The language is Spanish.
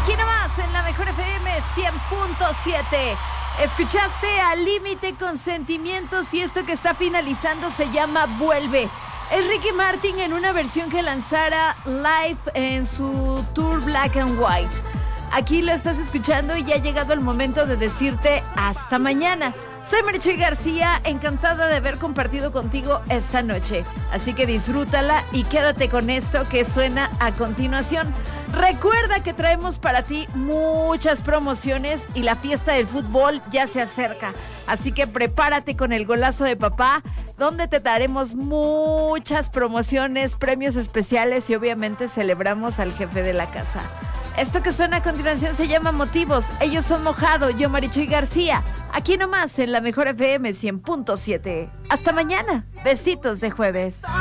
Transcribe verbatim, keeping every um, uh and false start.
Aquí nomás en la Mejor F M cien punto siete. Escuchaste Al Límite con Sentimientos y esto que está finalizando se llama Vuelve. Es Ricky Martin en una versión que lanzara live en su tour Black and White. Aquí lo estás escuchando y ya ha llegado el momento de decirte hasta mañana. Soy Marichuy García, encantada de haber compartido contigo esta noche. Así que disfrútala y quédate con esto que suena a continuación. Recuerda que traemos para ti muchas promociones y la fiesta del fútbol ya se acerca. Así que prepárate con el golazo de papá, donde te daremos muchas promociones, premios especiales y obviamente celebramos al jefe de la casa. Esto que suena a continuación se llama Motivos. Ellos son Mojado, yo Marichuy García. Aquí nomás en la Mejor F M cien punto siete. Hasta mañana. Besitos de jueves.